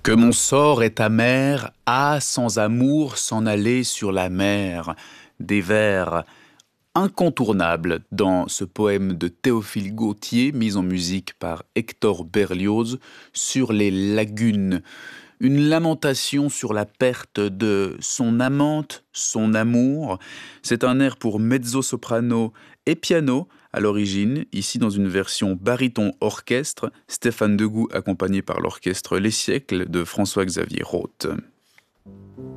Que mon sort est amer, ah, sans amour, s'en aller sur la mer. Des vers incontournables dans ce poème de Théophile Gautier, mis en musique par Hector Berlioz, sur les lagunes. Une lamentation sur la perte de son amante, son amour. C'est un air pour mezzo-soprano et piano à l'origine, ici dans une version baryton-orchestre, Stéphane Degout accompagné par l'orchestre Les Siècles de François-Xavier Roth.